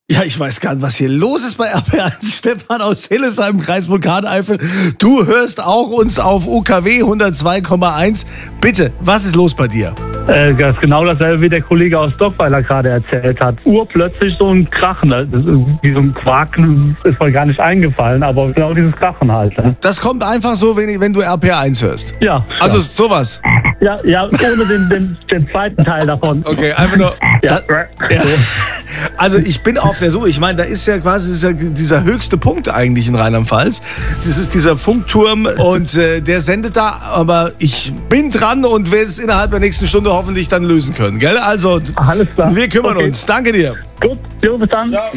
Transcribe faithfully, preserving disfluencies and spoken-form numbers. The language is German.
Ja, ich weiß gar nicht, was hier los ist bei R P eins. Stefan aus Hillesheim, Kreis Vulkaneifel. Du hörst auch uns auf U K W hundertzwei Komma eins. Bitte, was ist los bei dir? Äh, das ist genau dasselbe, wie der Kollege aus Dockweiler gerade erzählt hat. Urplötzlich so ein Krachen, das ist wie so ein Quaken, ist mir gar nicht eingefallen, aber genau dieses Krachen halt. Ne? Das kommt einfach so, wenn, wenn du R P eins hörst? Ja. Also ja. sowas? Ja, ja, ohne den, den, den zweiten Teil davon. Okay, einfach nur... Ja. Da, ja. Also ich bin auf der Suche. Ich meine, da ist ja quasi dieser, dieser höchste Punkt eigentlich in Rheinland-Pfalz. Das ist dieser Funkturm und äh, der sendet da. Aber ich bin dran und werde es innerhalb der nächsten Stunde hoffentlich dann lösen können. Gell? Also, Alles klar. wir kümmern Okay. uns. Danke dir. Gut, jo, bis dann. Ciao.